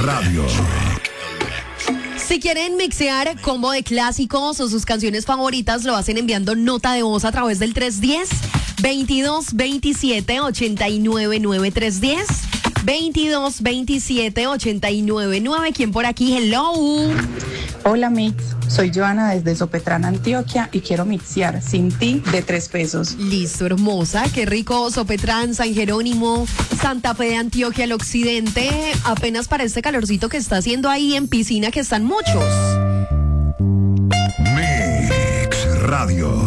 Radio. Si quieren mixear combo de clásicos o sus canciones favoritas, lo hacen enviando nota de voz a través del 310-2227-899 310-2227-899. ¿Quién por aquí? Hello. Hola Mix, soy Joana desde Sopetrán, Antioquia y quiero mixear Sin Ti de 3 pesos. Listo, hermosa. Qué rico. Sopetrán, San Jerónimo, Santa Fe de Antioquia, el occidente. Apenas para este calorcito que está haciendo ahí en piscina, que están muchos. Mix Radio.